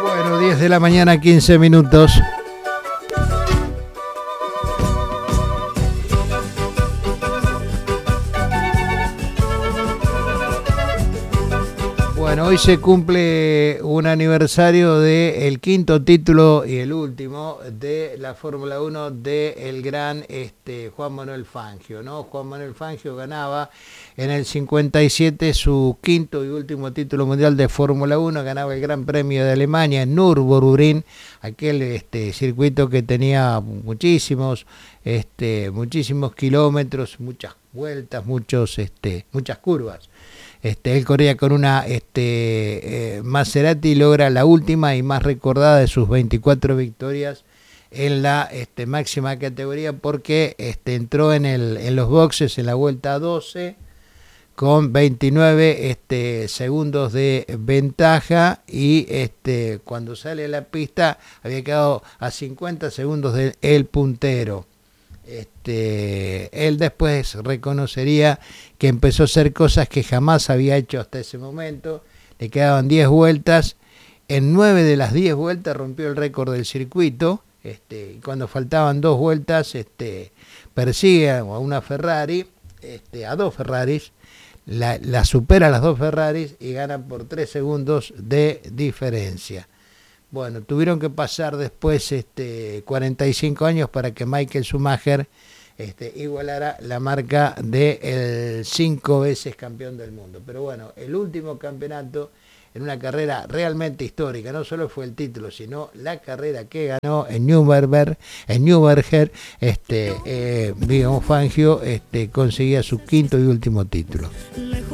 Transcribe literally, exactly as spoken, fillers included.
Bueno, diez de la mañana, quince minutos. Bueno, hoy se cumple un aniversario del quinto título y el último de la Fórmula uno del gran este, Juan Manuel Fangio, ¿no? Juan Manuel Fangio ganaba en el cincuenta y siete su quinto y último título mundial de Fórmula uno, ganaba el Gran Premio de Alemania en Nürburgring, aquel este, circuito que tenía muchísimos, este, muchísimos kilómetros, muchas vueltas, muchos, este, muchas curvas. Este, él corría con una este, eh, Maserati y logra la última y más recordada de sus veinticuatro victorias en la este, máxima categoría, porque este, entró en, el, en los boxes en la vuelta doce con veintinueve este, segundos de ventaja y este, cuando sale a la pista había quedado a cincuenta segundos del puntero. Este, él después reconocería que empezó a hacer cosas que jamás había hecho hasta ese momento. Le quedaban diez vueltas, en nueve de las diez vueltas rompió el récord del circuito, este, y cuando faltaban dos vueltas este, persigue a una Ferrari, este, a dos Ferraris, la, la supera a las dos Ferraris y gana por tres segundos de diferencia. Bueno, tuvieron que pasar después este, cuarenta y cinco años para que Michael Schumacher este, igualara la marca del cinco veces campeón del mundo. Pero bueno, el último campeonato en una carrera realmente histórica, no solo fue el título, sino la carrera que ganó en Nürburgring, en Nürburgring, este, eh, digamos, Fangio este, conseguía su quinto y último título.